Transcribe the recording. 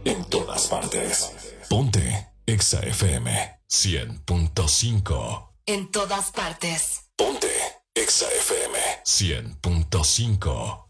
en todas partes. Ponte Exa FM 100.5. En todas partes. Ponte Exa FM 100.5.